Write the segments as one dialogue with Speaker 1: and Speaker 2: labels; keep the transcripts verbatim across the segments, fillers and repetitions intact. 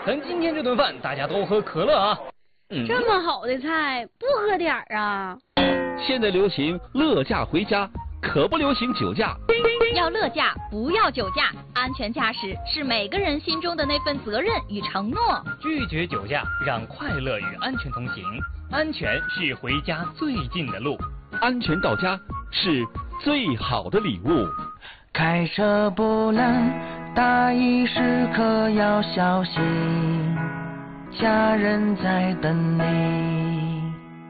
Speaker 1: 咱今天这顿饭大家都喝可乐啊。
Speaker 2: 嗯、这么好的菜，不喝点儿啊？
Speaker 3: 现在流行乐驾回家，可不流行酒驾。
Speaker 4: 要乐驾，不要酒驾。安全驾驶是每个人心中的那份责任与承诺。
Speaker 1: 拒绝酒驾，让快乐与安全同行。安全是回家最近的路，
Speaker 3: 安全到家是最好的礼物。
Speaker 5: 开车不能大意，时刻要小心，家人在等你。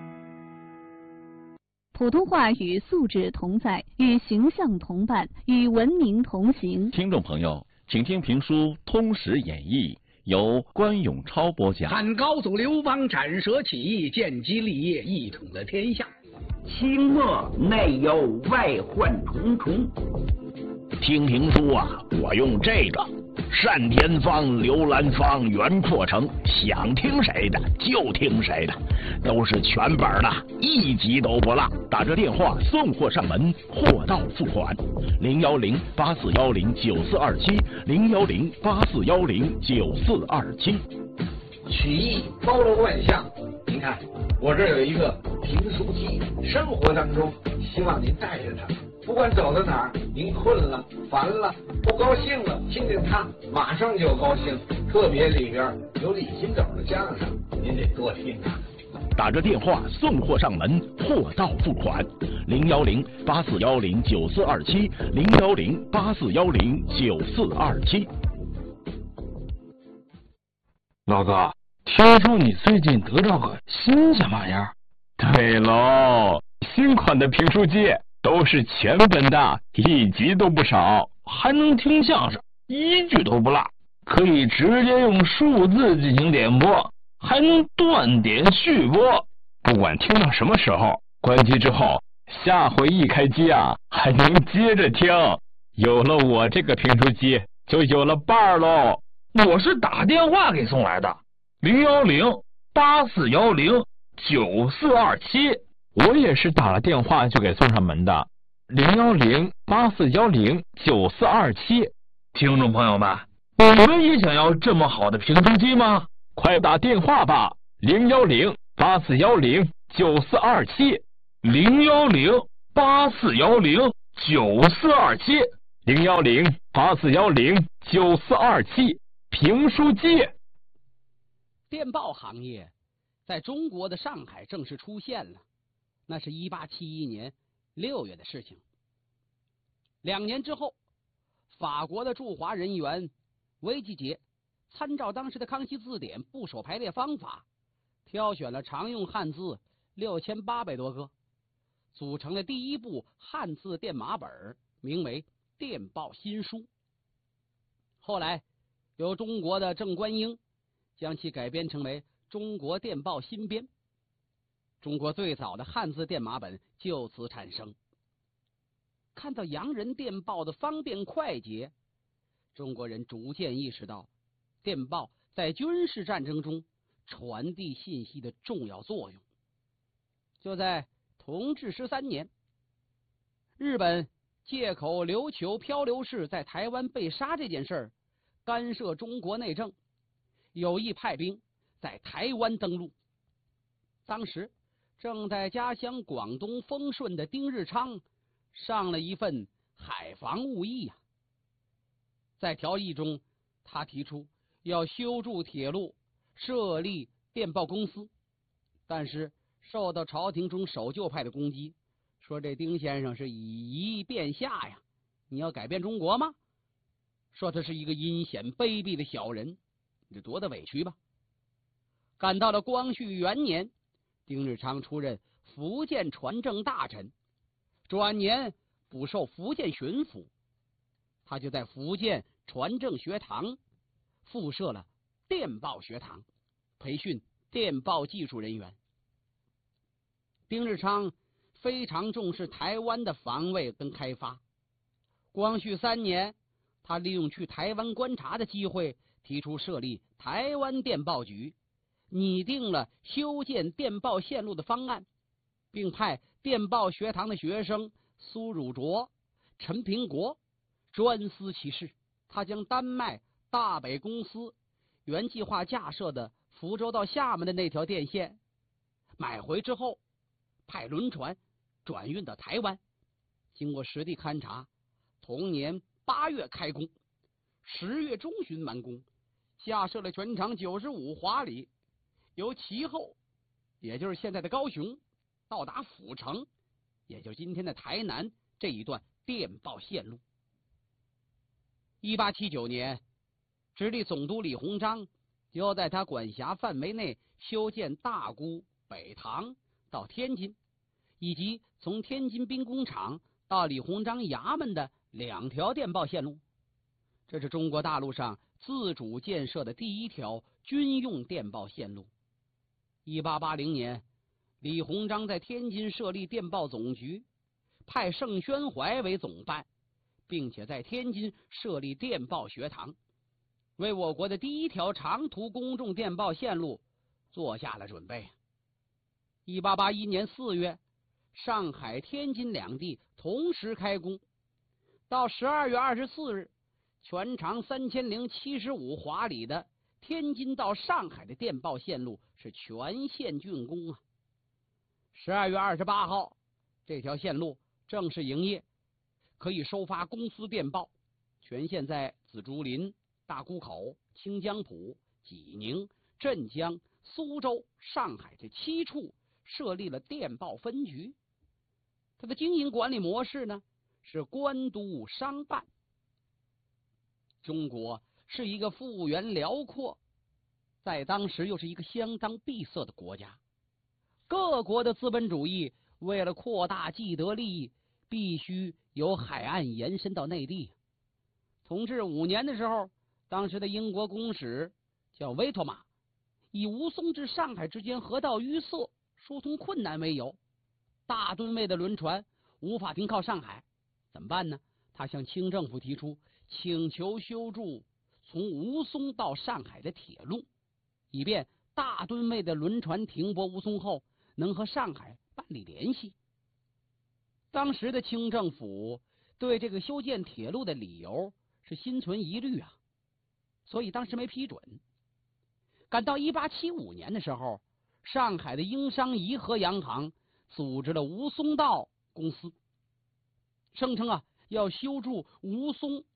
Speaker 6: 普通话与素质同在，与形象同伴，与文明同行。
Speaker 3: 听众朋友，请听评书《通史演义》，由关永超播讲。
Speaker 7: 汉高祖刘邦斩蛇起义，建基立业，一统了天下。
Speaker 8: 清末内忧外患重重。
Speaker 9: 听评书啊，我用这个单田芳、刘兰芳、袁阔成，想听谁的就听谁的，都是全本的，一集都不落。打着电话送货上门，货到付款。零幺零八四幺零九四二七，零幺零八四幺零九四二七。
Speaker 10: 曲艺包罗万象，您看我这有一个评书机，生活当中希望您带着它。不管走到哪儿，您困了、烦了、不高兴了，听听它，马上就高兴。特别里边有李金斗的相声，您得多听啊。
Speaker 9: 打着电话送货上门，货到付款。零幺零八四幺零九四二七，零幺零八四幺零九四二七。
Speaker 11: 老哥，听说你最近得到个新鲜玩意儿？
Speaker 12: 对喽，新款的评书机。都是全本的，一集都不少，
Speaker 11: 还能听相声，一句都不落，可以直接用数字进行点播，还能断点续播。
Speaker 12: 不管听到什么时候，关机之后，下回一开机啊，还能接着听。有了我这个评书机，就有了伴儿喽。
Speaker 11: 我是打电话给送来的，零幺零八四幺零九四二七。
Speaker 12: 我也是打了电话就给送上门的，零幺零八四幺零九四二七。
Speaker 11: 听众朋友们，你们也想要这么好的评书机吗？
Speaker 12: 快打电话吧，零幺零八四幺零九四二七，
Speaker 11: 零幺零八四幺零九四二七，
Speaker 12: 零幺零八四幺零九四二七。评书机。
Speaker 13: 电报行业在中国的上海正式出现了。那是一八七一年六月的事情。两年之后，法国的驻华人员维基杰参照当时的康熙字典部首排列方法，挑选了常用汉字六千八百多个，组成了第一部汉字电码本，名为《电报新书》。后来，由中国的郑观应将其改编成为《中国电报新编》。中国最早的汉字电码本就此产生。看到洋人电报的方便快捷，中国人逐渐意识到电报在军事战争中传递信息的重要作用。就在同治十三年，日本借口琉球漂流士在台湾被杀这件事儿，干涉中国内政，有意派兵在台湾登陆。当时正在家乡广东丰顺的丁日昌上了一份海防务议呀、啊。在条议中，他提出要修筑铁路，设立电报公司，但是受到朝廷中守旧派的攻击，说这丁先生是以夷变下呀，你要改变中国吗？说他是一个阴险卑鄙的小人，你就多大委屈吧。赶到了光绪元年，丁日昌出任福建传政大臣，转年补授福建巡抚，他就在福建传政学堂附设了电报学堂，培训电报技术人员。丁日昌非常重视台湾的防卫跟开发。光绪三年，他利用去台湾观察的机会，提出设立台湾电报局，拟定了修建电报线路的方案，并派电报学堂的学生苏汝卓、陈平国专司其事。他将丹麦大北公司原计划架设的福州到厦门的那条电线，买回之后派轮船转运到台湾，经过实地勘察，同年八月开工，十月中旬完工，架设了全长九十五华里，由其后，也就是现在的高雄，到达府城，也就是今天的台南这一段电报线路。一八七九年，直隶总督李鸿章就在他管辖范围内修建大沽、北塘到天津，以及从天津兵工厂到李鸿章衙门的两条电报线路。这是中国大陆上自主建设的第一条军用电报线路。一八八零年，李鸿章在天津设立电报总局，派盛宣怀为总办，并且在天津设立电报学堂，为我国的第一条长途公众电报线路做下了准备。一八八一年四月，上海、天津两地同时开工，到十二月二十四日，全长三千零七十五华里的天津到上海的电报线路是全线竣工啊。十二月二十八号，这条线路正式营业，可以收发公司电报。全线在紫竹林、大沽口、清江浦、济宁、镇江、苏州、上海这七处设立了电报分局。它的经营管理模式呢是官督商办。中国是一个幅员辽阔，在当时又是一个相当闭塞的国家。各国的资本主义为了扩大既得利益，必须由海岸延伸到内地。同治五年的时候，当时的英国公使叫维托马，以吴淞至上海之间河道淤塞，疏通困难为由，大吨位的轮船无法停靠上海，怎么办呢？他向清政府提出请求修筑从吴淞到上海的铁路，以便大吨位的轮船停泊吴淞后能和上海办理联系。当时的清政府对这个修建铁路的理由是心存疑虑啊，所以当时没批准。赶到一八七五年的时候，上海的英商怡和洋行组织了吴淞道公司，声称啊要修筑吴淞